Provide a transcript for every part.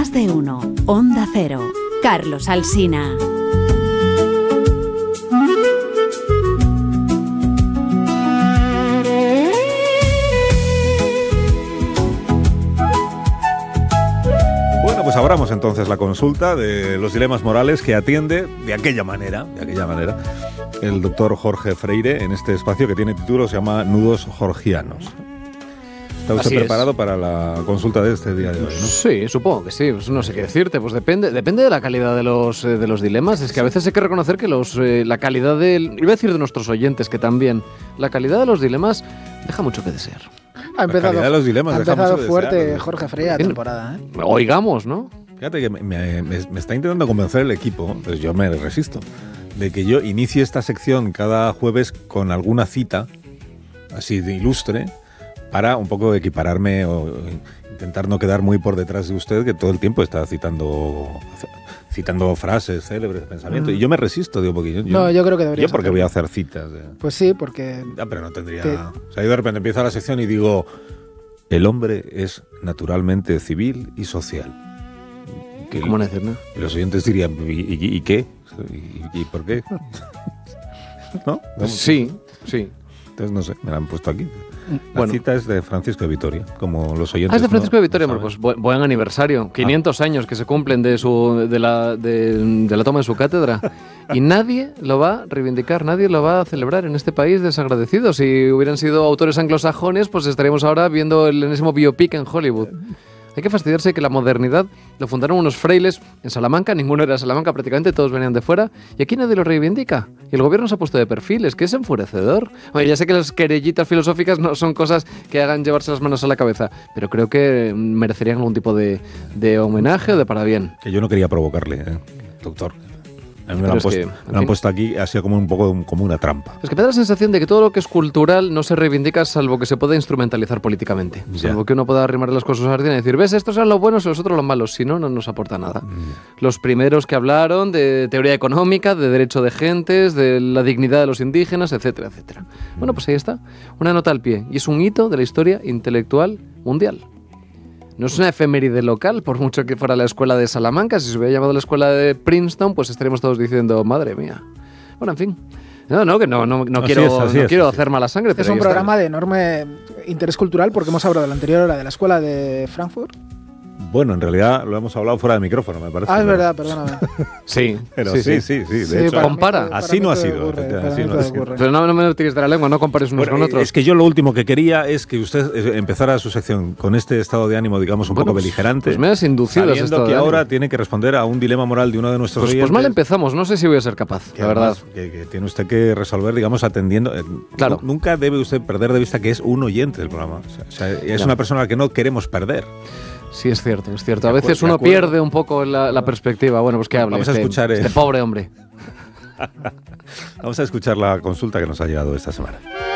Más de uno. Onda Cero. Carlos Alsina. Pues abramos entonces la consulta de los dilemas morales que atiende de aquella manera, el doctor Jorge Freire en este espacio que tiene título, se llama Nudos Jorgianos. ¿Está usted preparado para la consulta de este día de hoy, no? Sí, supongo que sí. Pues no sé qué decirte. Pues depende de la calidad de los dilemas. Es que a veces hay que reconocer que la calidad iba a decir de nuestros oyentes, que también la calidad de los dilemas deja mucho que desear. Ha empezado fuerte desear, Jorge Freire la temporada, ¿eh? Oigamos, ¿no? Fíjate que me está intentando convencer el equipo, pues yo me resisto, de que yo inicie esta sección cada jueves con alguna cita, así de ilustre, para un poco equipararme o intentar no quedar muy por detrás de usted, que todo el tiempo está citando frases célebres, pensamientos, y yo me resisto, digo, porque yo creo que debería. Yo porque voy a hacer citas. Pues sí, porque... pero no tendría... O sea, yo de repente empiezo la sección y digo, el hombre es naturalmente civil y social. ¿Cómo decir, no? Y los oyentes dirían, ¿y qué? ¿Y por qué? ¿No? Sí. Entonces, no sé, me la han puesto aquí. La cita es de Francisco de Vitoria, como los oyentes. Es de Francisco de Vitoria, pues buen aniversario. 500 años que se cumplen de la toma de su cátedra. Y nadie lo va a reivindicar, nadie lo va a celebrar en este país desagradecido. Si hubieran sido autores anglosajones, pues estaríamos ahora viendo el enésimo biopic en Hollywood. Hay que fastidiarse que la modernidad lo fundaron unos frailes en Salamanca, ninguno era de Salamanca, prácticamente todos venían de fuera, y aquí nadie lo reivindica. Y el gobierno se ha puesto de perfil, es que es enfurecedor. Oye, ya sé que las querellitas filosóficas no son cosas que hagan llevarse las manos a la cabeza, pero creo que merecerían algún tipo de homenaje o de parabién. Que yo no quería provocarle, doctor. A mí me lo han puesto aquí, ha sido como un poco como una trampa. Es que me da la sensación de que todo lo que es cultural no se reivindica salvo que se pueda instrumentalizar políticamente. Salvo que uno pueda arrimar las cosas a Ardina y decir, ves, estos son los buenos y los otros los malos. Si no, no nos aporta nada. Los primeros que hablaron de teoría económica, de derecho de gentes, de la dignidad de los indígenas, etcétera, etcétera. Bueno, pues ahí está. Una nota al pie. Y es un hito de la historia intelectual mundial. No es una efeméride local, por mucho que fuera la escuela de Salamanca. Si se hubiera llamado la escuela de Princeton, pues estaríamos todos diciendo, madre mía. Bueno, en fin. No quiero hacer mala sangre. Es un programa de enorme interés cultural porque hemos hablado de la anterior hora de la escuela de Frankfurt. Bueno, en realidad lo hemos hablado fuera de micrófono, me parece. Es verdad, perdóname. Sí. De hecho, compara. Así no ha sido. Pero no me tires de la lengua, no compares unos con otros. Es que yo lo último que quería es que usted empezara su sección con este estado de ánimo, digamos, un poco beligerante. Pues me has inducido a ese estado que de ahora ánimo. Tiene que responder a un dilema moral de uno de nuestros oyentes. Pues mal empezamos, no sé si voy a ser capaz, la verdad. Que tiene usted que resolver, digamos, atendiendo. Claro. Nunca debe usted perder de vista que es un oyente del programa. O sea, es una persona a la que no queremos perder. Sí, es cierto. A veces uno pierde un poco la perspectiva. Bueno, pues que hable Vamos a escuchar, este pobre hombre. Vamos a escuchar la consulta que nos ha llegado esta semana.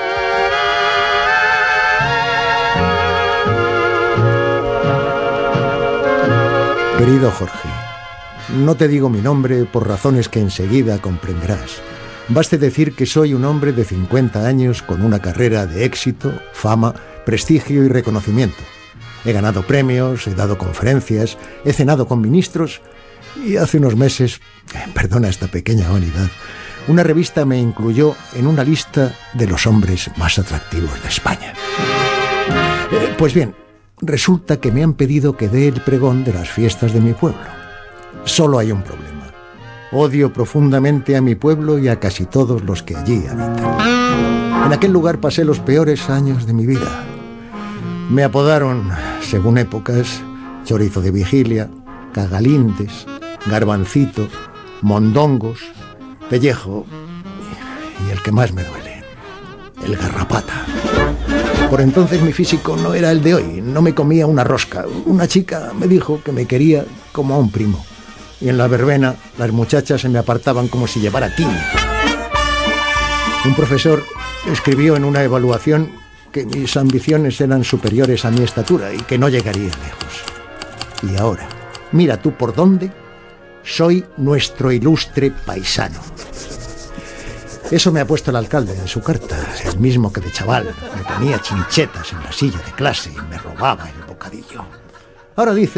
Querido Jorge, no te digo mi nombre por razones que enseguida comprenderás. Baste decir que soy un hombre de 50 años con una carrera de éxito, fama, prestigio y reconocimiento. He ganado premios, he dado conferencias, he cenado con ministros y hace unos meses, perdona esta pequeña vanidad, una revista me incluyó en una lista de los hombres más atractivos de España. Pues bien, resulta que me han pedido que dé el pregón de las fiestas de mi pueblo. Solo hay un problema. Odio profundamente a mi pueblo y a casi todos los que allí habitan. En aquel lugar pasé los peores años de mi vida. Me apodaron, según épocas, chorizo de vigilia, cagalindes, garbancito, mondongos, pellejo y el que más me duele, el garrapata. Por entonces mi físico no era el de hoy, no me comía una rosca. Una chica me dijo que me quería como a un primo. Y en la verbena las muchachas se me apartaban como si llevara tiña. Un profesor escribió en una evaluación que mis ambiciones eran superiores a mi estatura y que no llegaría lejos. Y ahora, mira tú por dónde, soy nuestro ilustre paisano. Eso me ha puesto el alcalde en su carta, el mismo que de chaval me ponía chinchetas en la silla de clase y me robaba el bocadillo. Ahora dice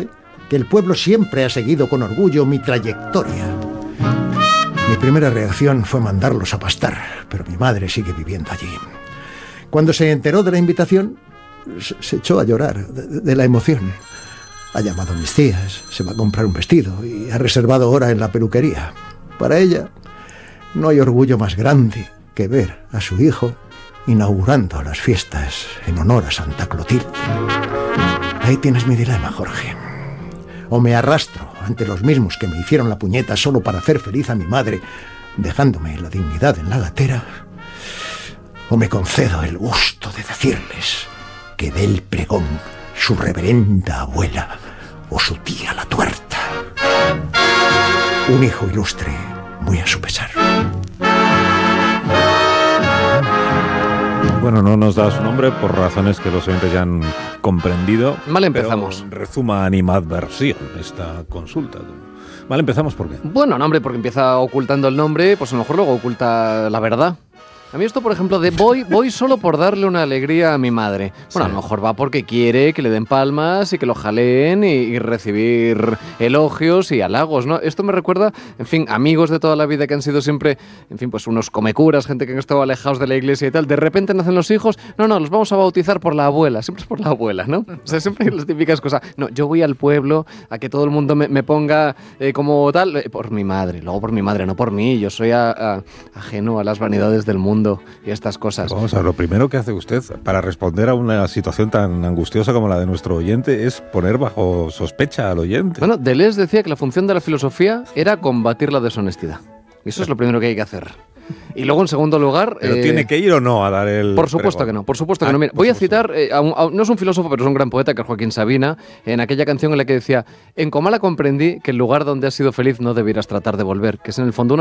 que el pueblo siempre ha seguido con orgullo mi trayectoria. Mi primera reacción fue mandarlos a pastar, pero mi madre sigue viviendo allí. Cuando se enteró de la invitación, se echó a llorar de la emoción. Ha llamado a mis tías, se va a comprar un vestido y ha reservado hora en la peluquería. Para ella, no hay orgullo más grande que ver a su hijo inaugurando las fiestas en honor a Santa Clotilde. Ahí tienes mi dilema, Jorge. O me arrastro ante los mismos que me hicieron la puñeta solo para hacer feliz a mi madre, dejándome la dignidad en la gatera, o me concedo el gusto de decirles que dé el pregón su reverenda abuela o su tía la tuerta. Un hijo ilustre, muy a su pesar. Bueno, no nos da su nombre por razones que los oyentes ya han comprendido. Mal empezamos. Pero rezuma animadversión esta consulta. Mal empezamos, ¿por qué? Bueno, no, hombre, porque empieza ocultando el nombre, pues a lo mejor luego oculta la verdad. A mí esto, por ejemplo, de voy solo por darle una alegría a mi madre. Bueno, sí. A lo mejor va porque quiere que le den palmas y que lo jaleen y recibir elogios y halagos, ¿no? Esto me recuerda, en fin, amigos de toda la vida que han sido siempre, en fin, pues unos comecuras, gente que han estado alejados de la iglesia y tal. De repente nacen los hijos. No, los vamos a bautizar por la abuela. Siempre es por la abuela, ¿no? O sea, siempre hay las típicas cosas. No, yo voy al pueblo a que todo el mundo me ponga como tal, por mi madre. Luego por mi madre, no por mí. Yo soy ajeno a las vanidades del mundo y estas cosas. Vamos a ver, lo primero que hace usted para responder a una situación tan angustiosa como la de nuestro oyente es poner bajo sospecha al oyente. Bueno, Deleuze decía que la función de la filosofía era combatir la deshonestidad. Y eso es lo primero que hay que hacer. Y luego, en segundo lugar... ¿Pero tiene que ir o no a dar el Por supuesto pregón? Que no, por supuesto que no. Mira, voy a citar, no es un filósofo, pero es un gran poeta, que es Joaquín Sabina, en aquella canción en la que decía: en Comala comprendí que el lugar donde has sido feliz no debieras tratar de volver, que es en el fondo una